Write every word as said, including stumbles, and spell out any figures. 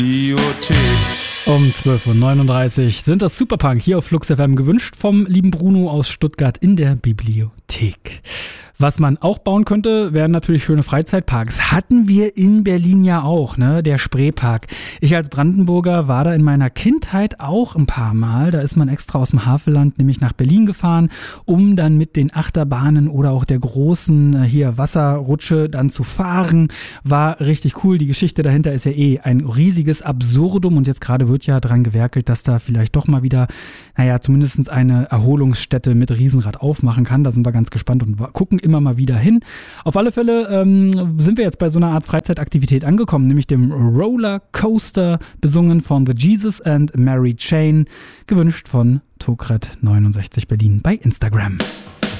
Um zwölf Uhr neununddreißig sind das Superpunk hier auf Flux F M, gewünscht vom lieben Bruno aus Stuttgart in der Bibliothek. Was man auch bauen könnte, wären natürlich schöne Freizeitparks. Hatten wir in Berlin ja auch, ne? Der Spreepark. Ich als Brandenburger war da in meiner Kindheit auch ein paar Mal. Da ist man extra aus dem Havelland nämlich nach Berlin gefahren, um dann mit den Achterbahnen oder auch der großen hier Wasserrutsche dann zu fahren. War richtig cool. Die Geschichte dahinter ist ja eh ein riesiges Absurdum und jetzt gerade wird ja dran gewerkelt, dass da vielleicht doch mal wieder, naja, zumindest eine Erholungsstätte mit Riesenrad aufmachen kann. Da sind wir ganz gespannt und gucken immer mal wieder hin. Auf alle Fälle ähm, sind wir jetzt bei so einer Art Freizeitaktivität angekommen, nämlich dem Roller Coaster, besungen von The Jesus and Mary Chain, gewünscht von Tokret neunundsechzig Berlin bei Instagram.